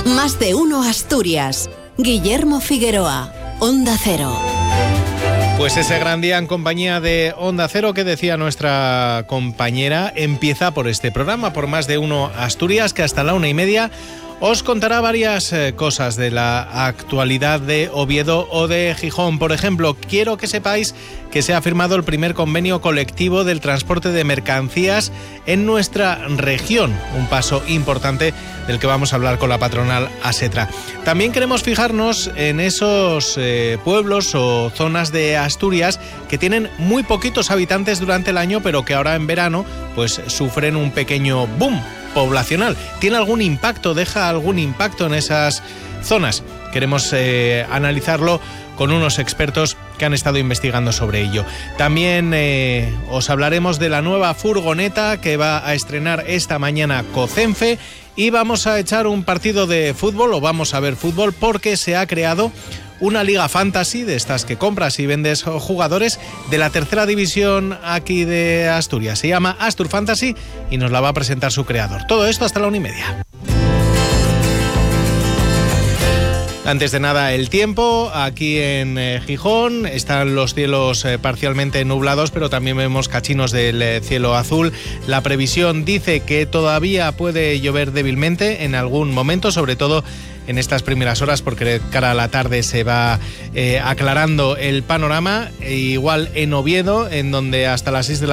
Más de uno Asturias. Guillermo Figueroa, Onda Cero. Pues ese gran día en compañía de Onda Cero que decía nuestra compañera empieza por este programa, por Más de uno Asturias, que hasta la 1:30 os contará varias cosas de la actualidad de Oviedo o de Gijón. Por ejemplo, quiero que sepáis que se ha firmado el primer convenio colectivo del transporte de mercancías en nuestra región. Un paso importante del que vamos a hablar con la patronal ASETRA. También queremos fijarnos en esos pueblos o zonas de Asturias que tienen muy poquitos habitantes durante el año, pero que ahora en verano pues sufren un pequeño boom poblacional. ¿Tiene algún impacto? ¿Deja algún impacto en esas zonas? Queremos analizarlo con unos expertos que han estado investigando sobre ello. También os hablaremos de la nueva furgoneta que va a estrenar esta mañana Cocenfe y vamos a echar un partido de fútbol, o vamos a ver fútbol, porque se ha creado una liga fantasy de estas que compras y vendes jugadores de la tercera división aquí de Asturias. Se llama Astur Fantasy y nos la va a presentar su creador. Todo esto hasta la 1:30. Antes de nada, el tiempo. Aquí en Gijón están los cielos parcialmente nublados, pero también vemos cachinos del cielo azul. La previsión dice que todavía puede llover débilmente en algún momento, sobre todo en estas primeras horas, porque de cara a la tarde se va aclarando el panorama. Igual en Oviedo, en donde hasta las 6 de la